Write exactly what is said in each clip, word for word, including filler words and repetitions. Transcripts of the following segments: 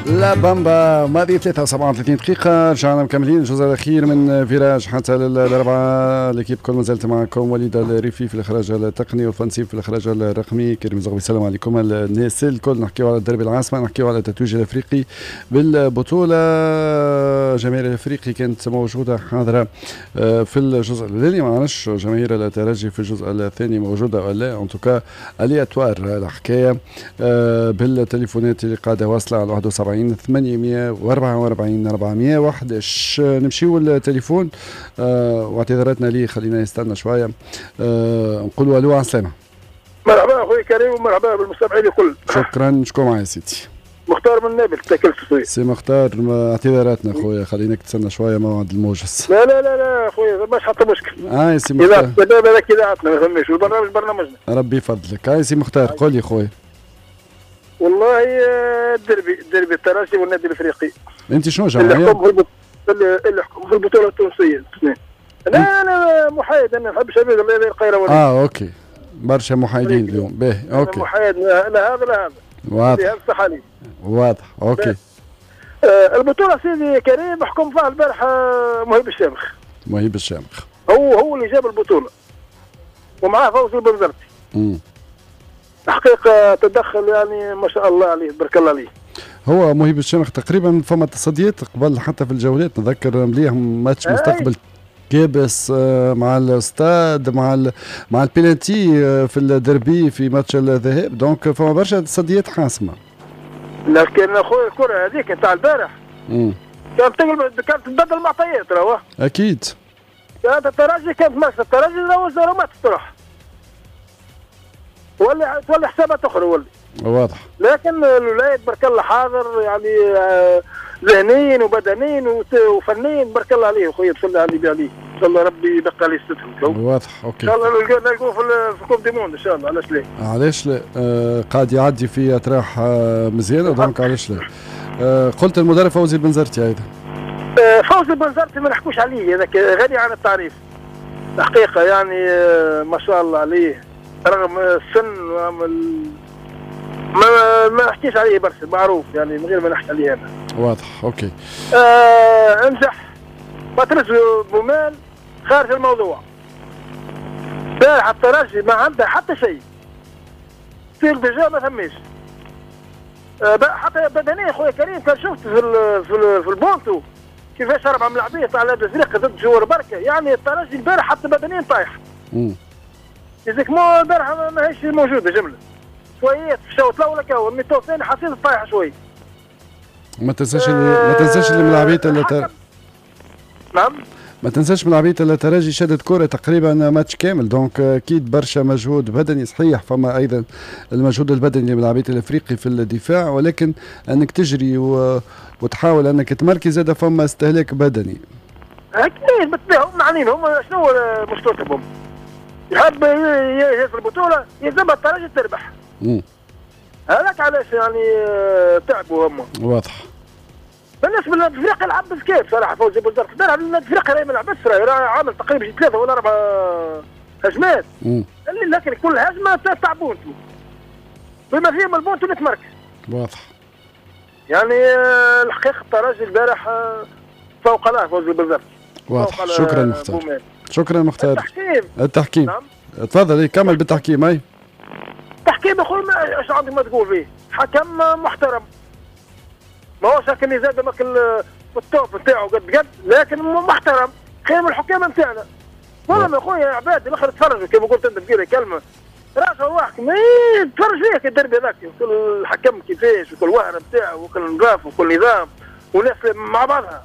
لا بامبا ماضي ثلاثة وسبعة وثلاثين دقيقة. رجعنا مكملين الجزء الأخير من فيراج حتى للأربعة. الكيب كل ما زلت معكم وليد الريفي في الإخراج التقني والفنسي في الإخراج الرقمي. كريم زغبي السلام عليكم الناس الكل. نحكيو على الدربي العاصمة، نحكيو على التتويج الأفريقي بالبطولة. جماهير الأفريقي كانت موجودة حاضرة في الجزء الأولاني، ما عرفش جماهير الترجي في الجزء الثاني موجودة ولا لا. أن توكا الياتوار الحكاية بالتليفونات اللي قاعدة واصلة على واحد وسبعين ثمانمائة وأربعة وأربعين أربعمائة وواحد عشر. نمشيو التليفون آه واعتذاراتنا ليه، خلينا نستنى شويه. آه نقولوا الو على السلامه. مرحبا اخوي كريم ومرحبا بالمستمعين الكل. شكرا. شكون معايا سيدي؟ مختار من نابل تاكلت شويه. سي مختار اعتذاراتنا خويا، خليناك تستنى شويه موعد الموجز. لا لا لا لا اخويا ماش حتى مشكل. اه سي مختار. اذا الشباب هذاك اذاعتنا ما فهمنيش والبرنامج برنامجنا. ربي يفضلك. اه سي مختار قول لي خويا. والله الدربي الدربي الترجي والنادي الافريقي. انت شنو جمعيه؟ اللي يحكم في البط... اللي يحكم في البطوله التونسيه الاثنين. لا انا محايد، انا نحب شباب الله القيرواني. اه اوكي برشا محايدين اليوم. باهي اوكي. محايد لا هذا لا هذا. واضح. واضح اوكي. آه البطوله سيدي كريم حكم فيها البارحه مهيب الشامخ. مهيب الشامخ هو هو اللي جاب البطوله ومعاه فوز البنزرتي. امم حقيقة تدخل يعني ما شاء الله عليه تبارك الله عليه. هو مهيب الشامخ تقريبا فما تصديات قبل حتى في الجولات، نذكر مليح ماتش مستقبل كابس مع الاستاد مع ال مع البيلانتي في الدربي في ماتش الذهاب، دونك فما برشا تصديات حاسمه. لكن اخويا الكره هذيك نتاع البارح امم كانت كانت تبدل معطيات راهو. اكيد. كانت الترجي كانت ماشيه، الترجي راهو ما تستراح. تولي تولي حسابات اخرى ولي واضح. لكن الولايات برك الله حاضر يعني آه ذهنيا وبدنيا وفنيا برك الله عليه اخويا تصلي على اللي عليه ان شاء الله ربي يبقى عليه سترهم. واضح اوكي. ان شاء الله نلقوه في كوب دي موند ان شاء الله. علاش لا؟ علاش لا؟ آه قاعد يعدي في اطراح آه مزيانه دونك علاش لا؟ آه قلت المدرب فوزي البنزرتي ايضا. آه فوزي البنزرتي ما نحكوش عليه، هذاك غني عن التعريف الحقيقه يعني آه ما شاء الله عليه رغم السن ما ما نحكيش عليه برشا معروف يعني من غير ما نحكي عليه انا. واضح اوكي. آه انجح باتريس بومال خارج الموضوع. بارح الترجي ما عنده حتى شيء في الدجا ما ثميش. آه حتى بدنيا خويا كريم كان شفت في ال في, ال في البونتو كيفاش اربع ملاعبيه تاع النادي الافريقي ضد جوار بركه، يعني الترجي البارح حتى بدنيا طايح. امم يزيك مو البارحه ما هيش موجوده جمله شويات في الشوط الاول كهو الميتو الثاني حسيت طايحه شوي. ما تنساش ما تنساش اللي ملاعبيه اللي نعم ما تنساش ملاعبيه الترجي شدت كره تقريبا ماتش كامل، دونك اكيد برشا مجهود بدني صحيح. فما ايضا المجهود البدني لملاعبيه الافريقي في الدفاع، ولكن انك تجري و... وتحاول انك تمركز هذا فما استهلاك بدني. اكيد بالتبع هم معنين هم شنو مشكلتهم؟ يحب يهز البطوله يلزمها الترجي تربح. امم هذاك علاش يعني تعبوا هم. واضح. بالنسبه للافريقيا لعب بسكيب صراحه فوزي بوزارة الدرع. الافريقيا راهي ما لعبش، راهي عامل تقريبا ثلاثه ولا اربع هجمات. امم لكن كل هجمه تاع بونتو بما فيهم البونتو اللي تمركز. واضح. يعني الحقيقه الترجي البارح فوق له فوزي بوزارة. واضح. شكرا مختار. شكرا مختار. التحكيم التحكيم نعم. تفضل كمل بالتحكيم. اي التحكيم اخويا ايش عندك ما تقول فيه؟ حكم محترم ماهوش هكا اللي زاد ماك التوب نتاعو قد قد، لكن محترم خير من الحكام نتاعنا. والله يا اخويا يا عباد الاخر تفرجوا كما قلت انت في كلمه راسه واحد ما تفرج فيك الدربي هذاك كل الحكم كيفاش وكل وهره نتاعو وكل نظاف وكل نظام وناس مع بعضها.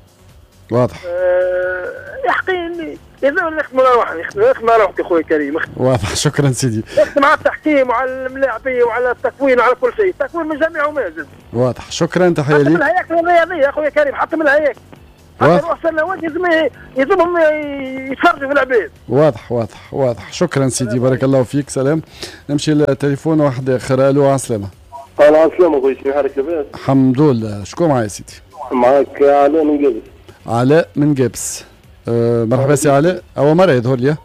واضح. أه يحقيني إذا نختم على واحد نختم على واحد اخوي كريم. واضح. شكرا سيدي. نختم على التحكيم وعلى الملاعبيه وعلى التكوين وعلى كل شيء، التكوين من جميع ومازن. واضح. شكرا تحيه ليك. حتى من الهياكل الرياضيه اخوي كريم، حتى من الهياكل حتى رؤساء النوادي لازم يلزمهم يتفرجوا في العباد. واضح واضح واضح. شكرا سيدي بارك الله فيك. سلام. نمشي للتليفون واحد اخر. الو على السلامه. على السلامه خويا شنو حالك لاباس؟ الحمد لله. شكون معايا سيدي؟ معاك علاء من قبس. علاء من قبس. أه مرحبا سي علاء. اول مره يظهر لي.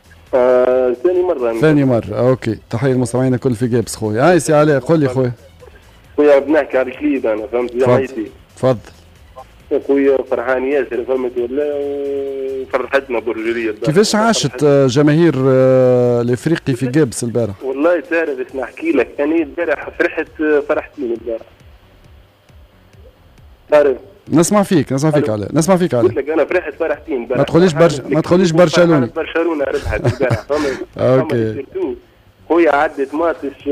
آه ثاني مره. ثاني مره اوكي. تحيه للمستمعين الكل في قبس خويا. هاي سي علاء قول لي خويا. خويا بنحكي على الكليب انا فهمت جمعيتي. تفضل. خويا فرحان ياسر فهمت ولا وفرحتنا برجوليه. كيفاش عاشت جماهير الافريقي في جابس البارح؟ والله تعرف باش نحكي لك انا البارح فرحت فرحتين البارح. تعرف نسمع فيك نسمع فيك عليه نسمع فيك عليه. قلت لك انا فرحت فرحتين البارح. ما تقوليش برش... ما تقوليش برشلونه. برشلونه ربحت البارح فهمت. اوكي. خويا عدت ماتش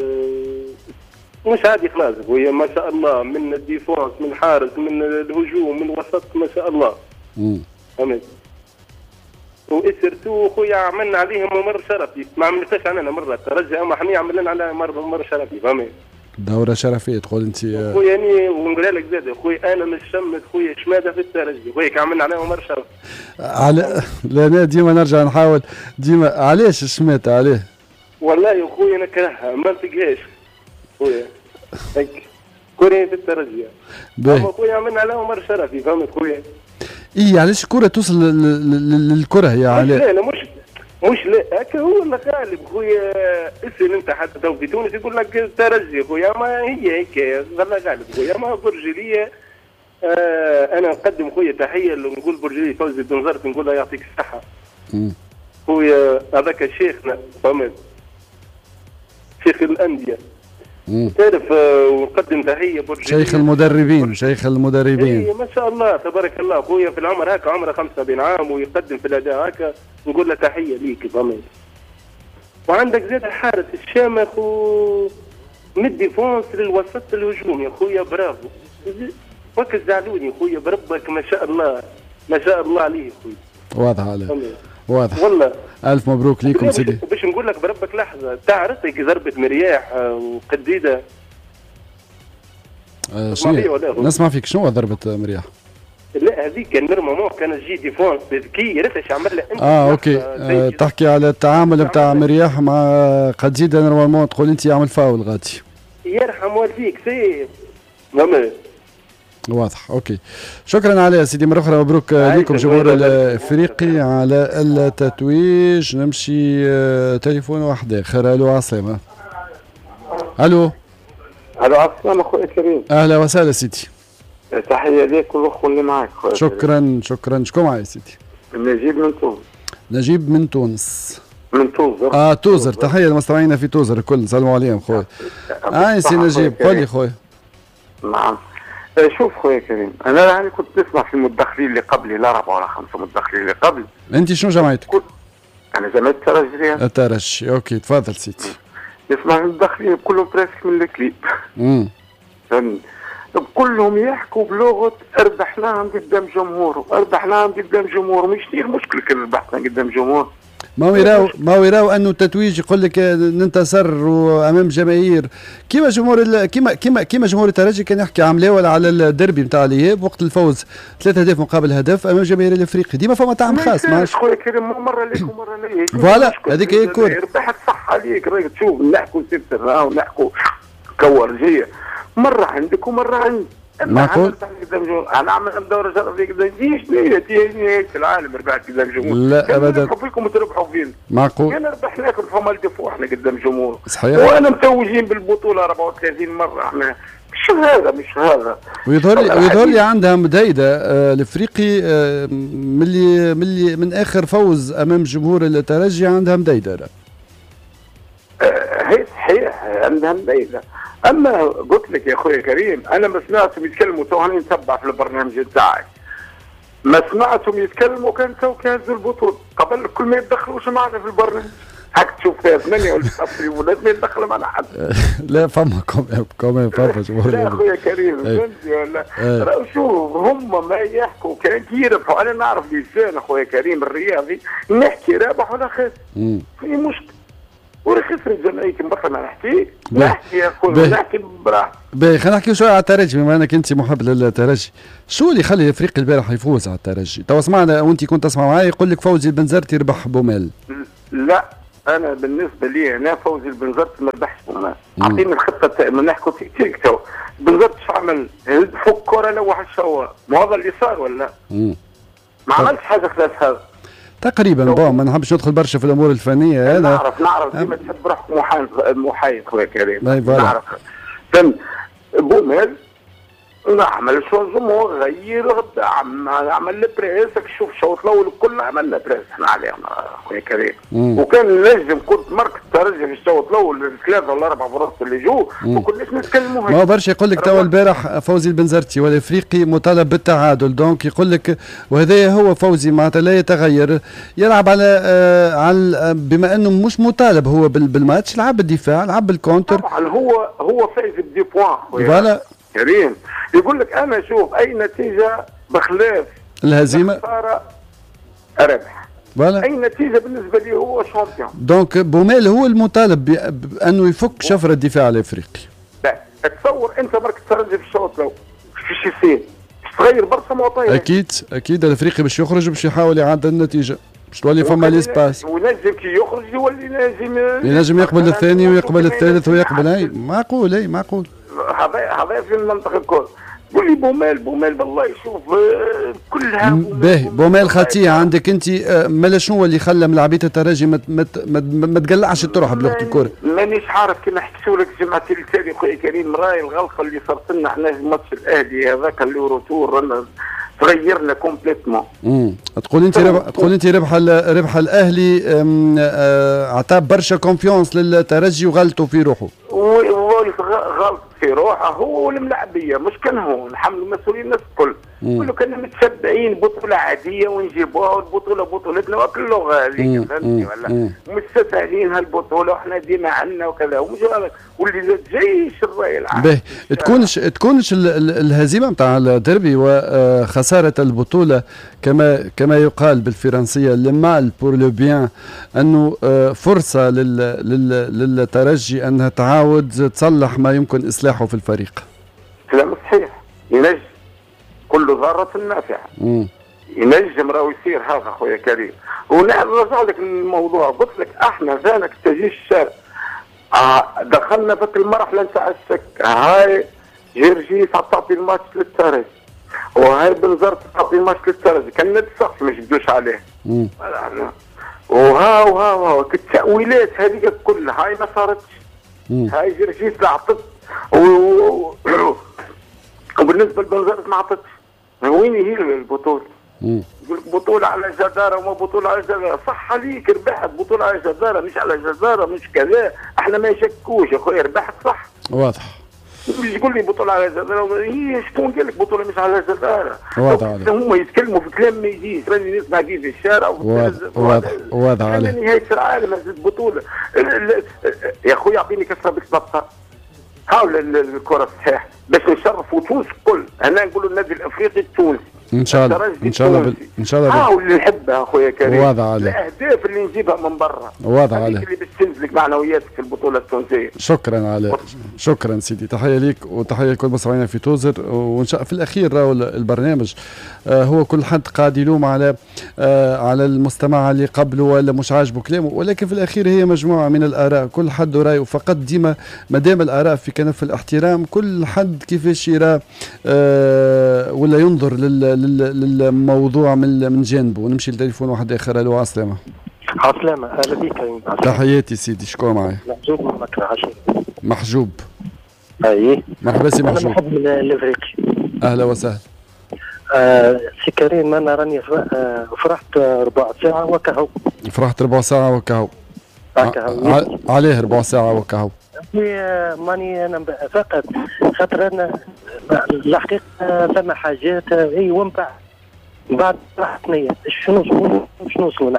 مش عادي خلاص خويا ما شاء الله من الديفونس من الحارس من الهجوم من الوسط ما شاء الله. امم فهمت. واسرتو خويا عملنا عليهم ممر شرفي ما عملناش علينا مره ترجع اما حنا عملنا على مر ممر شرفي فهمت. دورة شرفية تقول انت. خويا اني ونقول لك زاد خويا انا مش شمت خويا شماده في الترجي خويا عملنا عليهم ممر شرفي. على لا انا ديما نرجع نحاول ديما علاش شمات عليه؟ والله يا خويا نكرهها ما نطيقهاش خويا هيك كوري في الترجي. اما خويا عملنا عليهم ممر شرفي فهمت خويا. اي علاش الكرة توصل للكره يا علاء؟ لا لا مش مش لا هكا هو اللي غالب خويا. اسال انت حتى تو في تونس يقول لك الترجي خويا ما هي هيك ظل غالب خويا ما برجليه. آه انا نقدم خويا تحيه نقول برجليه فوزي بن زرت نقول له يعطيك الصحه. خويا هذاك شيخنا فهمت شيخ الانديه. تعرف ونقدم تحيه برجليه شيخ المدربين شيخ المدربين. اي ما شاء الله تبارك الله خويا في العمر هكا عمره خمسة وسبعين عام ويقدم في الاداء هكا نقول له تحيه ليك فهمت. وعندك زاد حارس الشامخ و من الديفونس للوسط الهجوم يا خويا برافو. وك زعلوني خويا بربك ما شاء الله ما شاء الله عليه خويا. واضح عليه واضح والله. الف مبروك ليكم سيدي. باش نقول لك بربك لحظه تعرفك ضربه مرياح وقديده. آه شنو نسمع فيك شنو ضربه مرياح؟ لا هذيك كان نورمالمون كان جي ديفونس ذكي ريتش عمل له انت. اه اوكي آه تحكي على التعامل نتاع مرياح مع قديده نورمالمون تقول انت يعمل فاول غادي. يرحم والديك سير ماما. واضح اوكي شكرا على سيدي مره اخرى مبروك لكم جمهور الافريقي على التتويج. نمشي تليفون واحد اخر. الو عاصمه. الو الو عاصمه اخويا كريم. اهلا وسهلا سيدي. تحيه ليك والاخو اللي معك. شكرا شكرا. شكون معي سيدي؟ نجيب من تونس. نجيب من تونس. من توزر. اه توزر. تحيه لمستمعينا في توزر الكل سلموا عليهم خويا. اه سي نجيب قول لي خويا. نعم شوف خويا كريم انا يعني كنت نسمع في المدخلين اللي قبلي لا ربع ولا خمسه مدخلين اللي قبل. انت شنو جمعيتك؟ انا جمعيه الترجي. الترجي اوكي تفضل سيدي. نسمع المدخلين كلهم براسك من الكليب. امم فهمت كلهم يحكوا بلغه ربحناهم قدام جمهور ربحناهم قدام جمهور. مش المشكله كي ربحنا قدام جمهور ما هو يراو ما هو يراو انه التتويج يقول لك ننتصر امام جماهير كيما جمهور ال... كيما كيما كيما جمهور الترجي كان يحكي عام الاول على الدربي نتاع الاياب وقت الفوز ثلاثة اهداف مقابل هدف امام جماهير الافريقي. ديما فما طعم خاص ماهيش خويا كريم مره ليك ومره ليك. فوالا هذيك هي الكورة. ربحت صح عليك راك تشوف نحكوا ستر راهو نحكوا كورجيه مره عندك ومره عندي. معقول؟ انا عملت دوره شرفيه قدام جيش نيتي في العالم ربحت قدام جمهور. لا ابدا. نربحوا فيكم وتربحوا فينا. معقول. انا ربحناكم فما الدفوع احنا قدام جمهور. صحيح. وانا متوجين بالبطوله أربعة وثلاثين مره احنا مش هذا مش هذا. ويظهر لي ويظهر لي عندها مدايده آه الافريقي آه من اللي من اللي من اخر فوز امام جمهور الترجي عندها مدايده. لا. آه هي صحيح عندها مدايده. اما قلت لك يا اخويا كريم انا ما سمعتهم يتكلموا تو هاني نتبع في البرنامج بتاعك ما سمعتهم يتكلموا كان تو كازوا البطوله قبل كل ما يتدخلوش معنا في البرنامج. هاك تشوف فيها ثمانيه ولا تسعه ولاد ما يتدخلوا معنا حد. لا فما كومين كومين فما جمهور. لا اخويا كريم فهمتي ولا؟ شوف هم ما يحكوا كان يربحوا. انا نعرف لسان اخويا كريم الرياضي نحكي رابح ولا خسر. في مشكله ورا خسرت جمعيتي مثلا نحكي نحكي يا خويا نحكي براحتي. باهي خلينا نحكيو شويه على الترجي بما انك انت محب للترجي. شو اللي يخلي الافريقي البارح يفوز على الترجي؟ توا سمعنا وانت كنت تسمع معايا يقول لك فوزي البنزرتي ربح بومال. لا انا بالنسبه لي انا فوزي البنزرتي ما ربحش بومال. اعطيني الخطه ما نحكوا تكتيك تو. البنزرتي شو عمل؟ فك كره لوح الشوار ما هذا اللي صار ولا؟ امم ما عملش حاجه خلاص هذا تقريبا. بون ما نحبش ندخل برشا في الامور الفنيه. انا نعرف نعرف ديما تحب روحك محايد محايد خويا كريم. نعرف فهمت. بومال نعمل شو الجمهور غير عمل البريس شوف الشوط الاول كلنا عملنا بريس احنا عليهم اخويا كريم. وكان نجم كنت مركز ترجع في الشوط الاول ثلاثه ولا اربع فرص اللي جو ما كناش نتكلموا. ما هو برشا يقول لك توا البارح فوزي البنزرتي والافريقي مطالب بالتعادل، دونك يقول لك وهذا هو فوزي معناتها لا يتغير، يلعب على آه على بما انه مش مطالب هو بالماتش، لعب بالدفاع لعب بالكونتر. طبعا هو هو فايز بدي بوان فوالا كريم. يقول لك انا شوف اي نتيجه بخلاف الهزيمه ربح، فوالا اي نتيجه بالنسبه لي هو شامبيون. دونك بومال هو المطالب بانه يفك شفره الدفاع الافريقي. لا تصور انت مركز ترجي في الشوط الاول في شي سين تغير برشا معطيات. اكيد اكيد الافريقي باش يخرج باش يحاول يعدل النتيجه باش تولي فما ليسباس، ونجم كي يخرج يولي نجم ينجم يقبل الثاني ويقبل الثالث ويقبل. اي معقول اي معقول. هذا هذا في المنطق الكل. قول لي بومال بومال بالله يشوف كلها باهي بومال خطيه عندك انت. مالا شنو اللي خلى ملاعبيه الترجي ما ما ما تقلعش تروح بلغه الكره؟ مانيش عارف كي نحكيو لك جمعه التالي خويا كريم راي الغلطه اللي صارت لنا احنا في ماتش الاهلي هذاك اللي روتور تغيرنا كومبليتمون. امم تقول انت ربح تقول انت ربح ربح الاهلي عطى برشا كونفيونس للترجي وغلطوا في روحه. غلط في روحه هو والملاعبيه مش كان هو نحمل المسؤولين الناس الكل. يقولوا كنا متشبعين بطوله عاديه ونجيبوها والبطوله بطولتنا وكل لغه هذيك فهمتني ولا مستسهلين هالبطوله وحنا ديما عندنا وكذا ومش واللي جايش الراي العام. باهي تكونش تكونش الهزيمه نتاع الديربي وخساره البطوله كما كما يقال بالفرنسيه لو مال بور لو بيان، انه فرصه لل للترجي انها تعاود تصلح ما يمكن اصلاحه في الفريق. كلام صحيح ينجم كل ذرة نافعة. ينجم راهو يصير هذا خويا كريم. ونرجع لك الموضوع قلت لك احنا زانك تجيش الشارع آه دخلنا في المرحلة نتاع الشك. هاي جرجيس تعطي الماتش للترجي وهاي بنزرت تعطي الماتش للترجي كان نتسقف مش بدوش عليه. وها وها وها التأويلات هذيك كلها هاي ما صارتش. هاي جرجيس عطت وبالنسبه لبنزرت ما عطتش. وين هي البطوله؟ يقول لك بطوله على جداره وما بطوله على جداره. صح عليك ربحت بطوله على جداره مش على جداره مش كذا. احنا ما يشكوش يا خويا ربحت صح. واضح. مش يقول لي بطوله على جداره هي شكون قال لك بطوله مش على جداره؟ واضح عليك. هم يتكلموا في كلام ما يجيش راني نسمع فيه في الشارع واضح واضح واضح عليك. نهايه العالم هذه البطوله يا خويا اعطيني كسره باش تبطل. حاول الكره الصحيحه باش نشرفوا تونس الكل. انا نقولوا النادي الافريقي التونسي ان شاء الله ان شاء الله ان شاء الله حاول اللي نحبها اخويا كريم. واضح عليك. الاهداف اللي نجيبها من برا واضح عليك اللي باش تنزلك معنوياتك في البطوله التونسيه. شكرا عليك شكرا سيدي. تحيه ليك وتحيه لكل مستمعينا في توزر. وان شاء في الاخير راهو البرنامج آه هو كل حد قاعد يلوم على آه على المستمع اللي قبله ولا مش عاجبه كلامه، ولكن في الاخير هي مجموعه من الاراء كل حد رايه فقط. ديما ما دام الاراء في كنف الاحترام كل حد كيفاش يرى آه ولا ينظر لل, لل الموضوع من من جانبه. ونمشي لتليفون واحد اخر. الو عسلامة. عسلامة اهلا بك. تحياتي سيدي. شكون معايا؟ محجوب من مكة عشرين. محجوب. اي مرحبا سي محجوب. انا محب من الافريقي. اهلا وسهلا. آه سي كريم انا راني فرحت ربع ساعة وكهو. فرحت ربع ساعة وكهو. وكهو. عليه ربع ساعة وكهو. ماني انا فقط خاطر انا الحقيقة ثم حاجات اي ومن بعد بعد راحتني شنو شنو شنو صنع.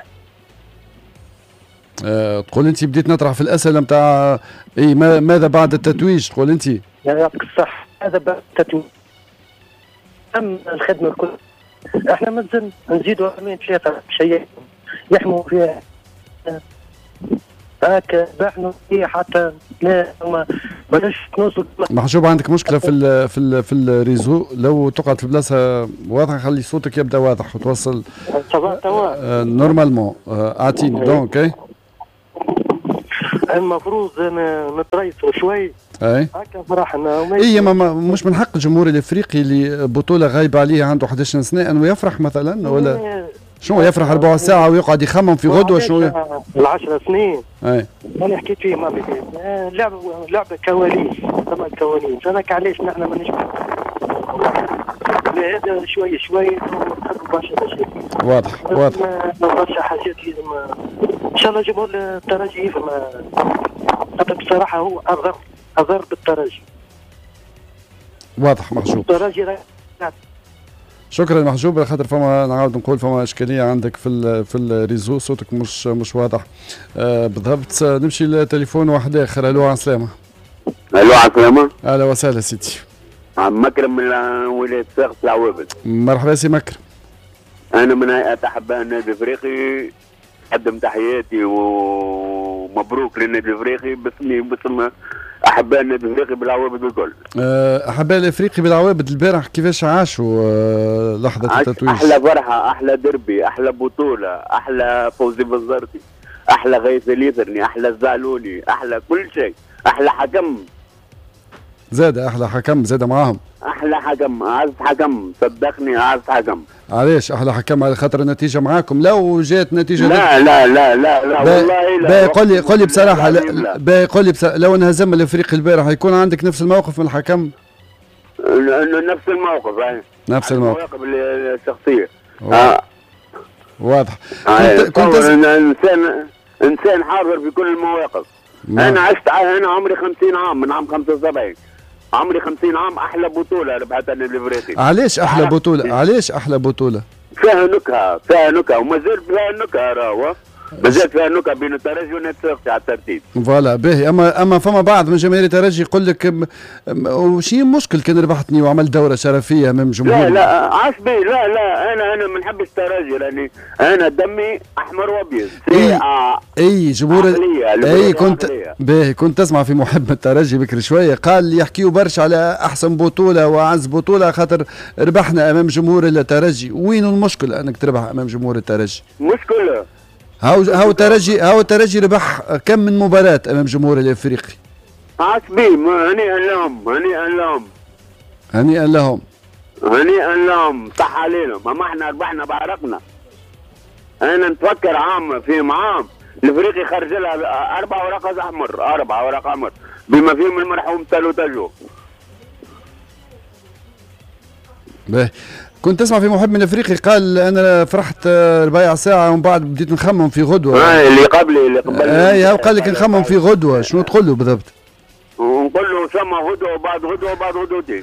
أه تقول انت بديت نطرح في الاسئله نتاع اي ما ماذا بعد التتويج تقول انت؟ يعطيك الصح. هذا بعد التتويج اما الخدمه الكل احنا مازال نزيدوا عامين ثلاثه شيء يحموا فيها هكا بحنا فيها حتى لا ما بلاش نوصل. محجوب عندك مشكله في ال في ال في الريزو. لو تقعد في بلاصه واضحه خلي صوتك يبدا واضح وتوصل آه نورمالمون. آه اعطيني دونك اي المفروض نتريثوا شوي اي هكا فرحنا. اي ما مش من حق الجمهور الافريقي اللي بطوله غايبه عليه عنده احد عشر سنه انه يفرح مثلا ولا شنو يفرح ربع ساعه ويقعد يخمم في غدوه شنو؟ العشر سنين اي انا حكيت فيه ما بدي آه لعبه لعبه كواليس ثم كواليس انا علاش نحن ما نشبه هذا شوي شوي ونحب برشا شيء واضح واضح برشا حاجات لازم ان شاء الله جمهور الترجي يفهم خاطر بصراحه هو اضر اضر بالترجي. واضح محجوب. الترجي شكرا محجوب، خاطر فما نعاود نقول فما اشكاليه عندك في ال في الريزو، صوتك مش مش واضح آه بالضبط. نمشي لتليفون واحد اخر. الو على السلامه. الو على السلامه. اهلا وسهلا سيدي. عم مكرم من ولايه ساقط العوابد. مرحبا سي مكرم. انا من هيئه احباء النادي الافريقي، اقدم تحياتي ومبروك للنادي الافريقي باسمي وباسم احباء النادي الافريقي بالعوابد الكل. احباء الافريقي بالعوابد البارح كيفاش عاشوا لحظه التتويج؟ احلى فرحه، احلى دربي، احلى بطوله، احلى فوزي بزرتي، احلى غيث اليثرني، احلى الزعلوني، احلى كل شيء، احلى حكم زاد، احلى حكم زاد معاهم، احلى حكم، اعز حكم، صدقني اعز حكم. علاش احلى حكم؟ على خاطر النتيجه معاكم؟ لو جات نتيجه لا لا لا لا لا والله لا. باهي قول لي قول لي بصراحه، باهي قول لي لو انهزم الافريقي البارح يكون عندك نفس الموقف من الحكم؟ نفس الموقف اي نفس الموقف الشخصيه. آه. واضح. كنت كنت انسان انسان حاضر في كل المواقف. ما. انا عشت انا عمري خمسين عام، من عام خمسة وسبعين عمري خمسين عام. احلى بطوله ربحتها النادي الافريقي. علاش احلى بطوله؟ علاش احلى بطوله؟ فيها نكهه، فيها نكهه ومازال فيها نكهه راهو، مازال فيها نكهه بين الترجي والنادي الصاقطي على الترتيب. فوالا باهي. اما اما فما بعض من جماهير الترجي يقول لك وشي مشكل كان ربحتني وعملت دوره شرفيه امام جمهور. لا لا عصبي، لا لا انا انا ما نحبش الترجي لاني انا دمي احمر وابيض. اي اي جمهور اي كنت باهي. كنت تسمع في محب الترجي بكري شويه قال يحكيوا برشا على احسن بطوله واعز بطوله خاطر ربحنا امام جمهور الترجي. وين المشكله انك تربح امام جمهور الترجي؟ مشكله هاو هاو الترجي هاو الترجي ربح كم من مباراة أمام جمهور الأفريقي؟ عصبي. هنيئا لهم، هنيئا لهم، هنيئا لهم، هنيئا لهم، صح عليهم. اما احنا ربحنا بعرقنا. انا نتفكر عام في عام الافريقي خرج لها اربع ورقات احمر، اربع ورق احمر بما فيهم المرحوم تالو تاجو. باهي. كنت تسمع في محب من الافريقي قال انا فرحت ربع ساعه ومن بعد بديت نخمم في غدوه. اه اللي قبلي اللي قبل اي هاو قال لك نخمم في غدوه. شنو تقول له بالضبط؟ ونقول له سما غدوه وبعد غدوه وبعد غدوتين.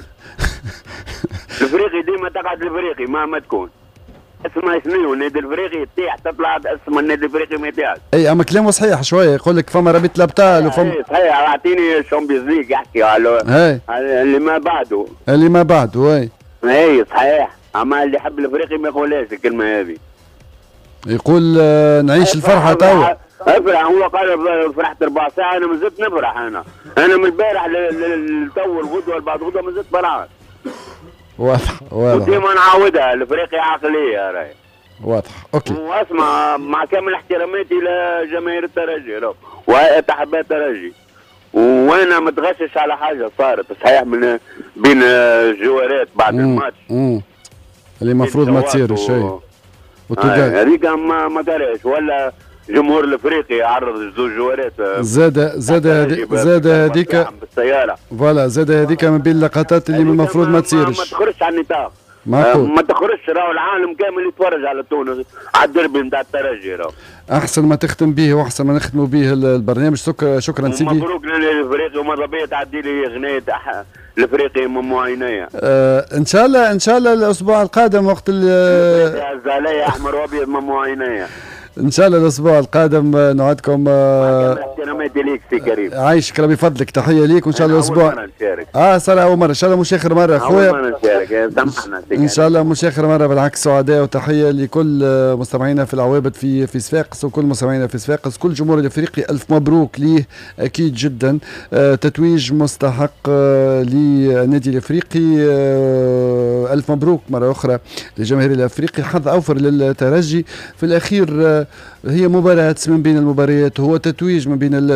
الافريقي ديما تقعد الافريقي مهما تكون. اسمها سميو النادي الافريقي يطيح تطلع اسم النادي الافريقي ما يطيحش. اي اما كلامه صحيح شويه، يقول لك فما ربيت الابطال وفما اي صحيح. اعطيني الشامبيونز ليج يحكي على اللي ما بعده اللي ما بعده. اي اي صحيح. اما اللي يحب الافريقي ما يقولهاش الكلمه هذه، يقول آه نعيش الفرحه توا. افرح. هو قال فرحت ربع ساعه، انا ما زلت نفرح. انا انا من البارح لتو الغدوه بعد غدوه ما زلت فرحان. واضح واضح. وديما نعاودها الافريقي عقليه راهي. واضح. اوكي. واسمع مع كامل احتراماتي لجماهير الترجي وهيئه احباء الترجي، وانا متغشش على حاجه صارت صحيح من بين الجوارات بعد الماتش اللي المفروض ما تصير الشيء هذيك ما ما دارش، ولا جمهور الافريقي عرض زوج جوارات. زاد زاد زاد هذيك بالسياره. فوالا زاد هذيك من بين اللقطات اللي المفروض ما تصيرش. ما تخرجش على النطاق. معقول. ما تخرجش. راهو العالم كامل يتفرج على تونس على الدربي نتاع الترجي. راهو احسن ما تختم به واحسن ما نختموا به البرنامج. شكرا شكرا سيدي. مبروك للافريقي وماذا بيا تعدي لي اغنيه الافريقي من عينيا. آه ان شاء الله ان شاء الله الاسبوع القادم وقت الزعلية احمر وابيض من عينيا. ان شاء الله الاسبوع القادم نوعدكم. احتراماتي ليك سي كريم. عايشك ربي فضلك. تحيه ليك وان شاء الله الاسبوع اه صار اول مره ان شاء الله مش اخر مره اخويا. اول مره نشارك. سامحنا ان شاء الله مش اخر مره بالعكس. سعداء. وتحيه لكل مستمعينا في العوابد في في صفاقس وكل مستمعينا في صفاقس. كل جمهور الافريقي الف مبروك ليه اكيد جدا. آه تتويج مستحق آه للنادي الافريقي. آه الف مبروك مره اخرى لجماهير الافريقي. حظ اوفر للترجي في الاخير. آه هي مباراة من بين المباريات، هو تتويج من بين الترجي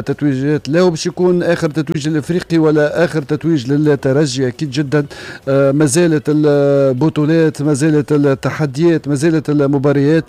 تتويجات، لا هو باش يكون آخر تتويج الإفريقي ولا آخر تتويج للترجي أكيد جدا. آه ما زالت البطولات، ما زالت التحديات، ما زالت المباريات.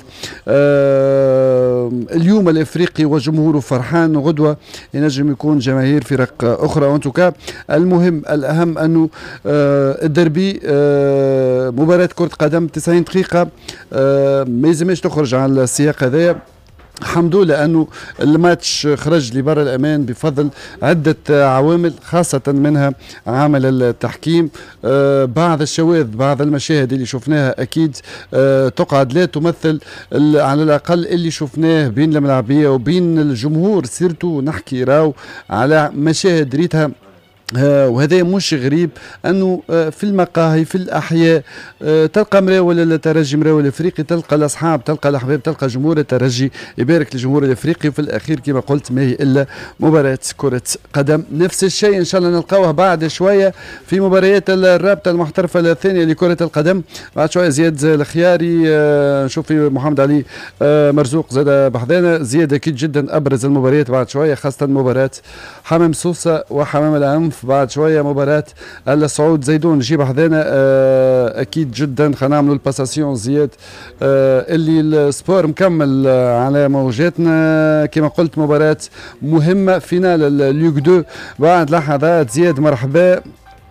آه اليوم الإفريقي وجمهوره فرحان، وغدوة ينجم يكون جماهير فرق أخرى. وانتوكا المهم الأهم أنه آه الدربي آه مباراة كرة قدم تسعين دقيقة آه ما يلزمش تخرج على السياق هذايا. الحمد لله أنه الماتش خرج لبر الأمان بفضل عدة عوامل، خاصة منها عامل التحكيم. آه بعض الشواذ، بعض المشاهد اللي شفناها أكيد آه تقعد لا تمثل على الأقل اللي شفناه بين الملاعبية وبين الجمهور. سيرتو نحكي راو على مشاهد ريتها آه وهذا مش غريب أنه آه في المقاهي في الأحياء آه تلقى مراول الترجي، مراول الأفريقي، تلقى الأصحاب، تلقى الأحباب، تلقى جمهور الترجي يبارك لجمهور الأفريقي. وفي الأخير كما قلت ما هي إلا مباراة كرة قدم. نفس الشيء إن شاء الله نلقاوها بعد شوية في مباريات الرابطة المحترفة الثانية لكرة القدم. بعد شوية زياد الخياري آه نشوف في محمد علي آه مرزوق زاد بحذانا. زياد أكيد جدا أبرز المباريات بعد شوية، خاصة مباراة حمام سوسة وحمام الأنف. بعد شويه مباراه الصعود زيدون نجيب حذانا آه اكيد جدا. خلينا نعملوا الباساسيون زياد آه اللي السبور مكمل آه على موجاتنا. كما قلت مباراه مهمه، فينال الليغ اثنين بعد لحظات. زياد مرحبا.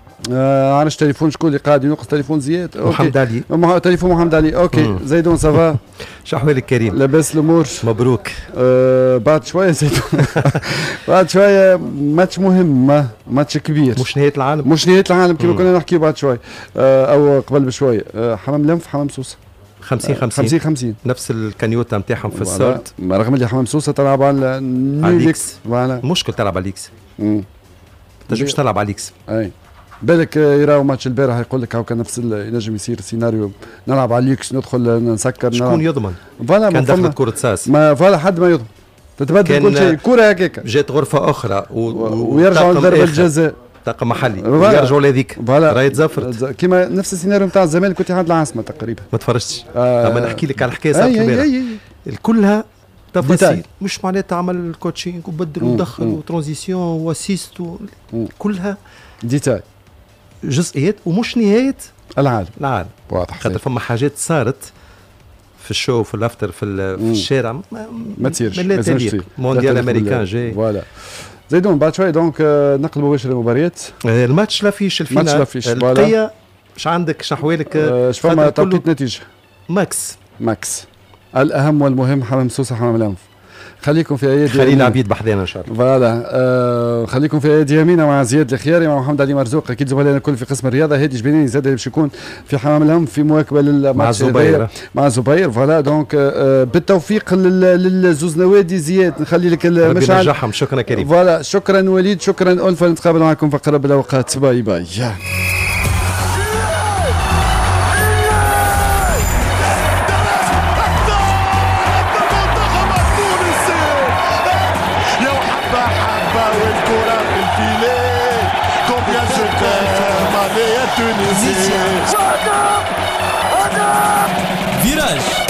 آه عرش تليفون شكون اللي قاعد ينقص تليفون زياد؟ محمد علي. مح... تليفون محمد علي. اوكي مم. زيدون سافا؟ شو احوالك كريم؟ لاباس الامور؟ مبروك. آه بعد شويه زيدون بعد شويه ماتش مهم، ماتش كبير، مش نهايه العالم، مش نهايه العالم كما كنا نحكي بعد شويه آه او قبل بشويه. آه حمام لنف حمام سوسه خمسين خمسين خمسين خمسين نفس الكنيوتا نتاعهم في الصوت، رغم اللي حمام سوسه تلعب على ليكس. فوالا مشكل تلعب على ليكس، تنجمش تلعب على ليكس. اي بالك يراو ماتش البارح يقول لك هاو كان نفس ينجم يصير سيناريو، نلعب على ليكس ندخل نسكر. شكون يضمن؟ فوالا كان دخلت كرة ساس ما فوالا حد ما يضمن، تتبدل كل شيء كرة هكاك، جات غرفة أخرى و... و... ويرجعوا لضربة الجزاء طاقم محلي ويرجعوا لهذيك رايت زفرت كيما نفس السيناريو نتاع الزمالك واتحاد العاصمة تقريبا. ما تفرجتش آه اما نحكي لك على الحكايه صارت امبارح كلها تفاصيل، مش معناتها تعمل كوتشينج وبدل ودخل وترانزيسيون واسيست كلها ديتاي جزئيات ومش نهايه العالم العالم واضح. خاطر فما حاجات صارت في الشو في الافتر في, في الشارع ما, ما تصيرش، ما تليق. مونديال امريكان جاي فوالا. زيدون بعد شوي دونك نقل مباشر المباريات. الماتش لا فيش الفينال ماتش لا فيش القية اش عندك شحوالك اش فما توقيت نتيجه ماكس ماكس. الاهم والمهم حمام سوسه حمام الانف. خليكم في ايادي خلينا عبيد بحذانا ان شاء الله. فوالا آه خليكم في ايادي يمينه مع زياد الخياري مع محمد علي مرزوق اكيد زملائنا الكل في قسم الرياضه. هادي جبيني زاد باش يكون في حمام الهم في مواكبه للماتش مع زبير مع زبير. فوالا دونك آه بالتوفيق للزوز نوادي. زياد نخلي لك المشعل. ربي ينجحهم. شكرا كريم. فوالا شكرا وليد، شكرا ألفا. نتقابل معكم في اقرب الاوقات. باي باي. Virage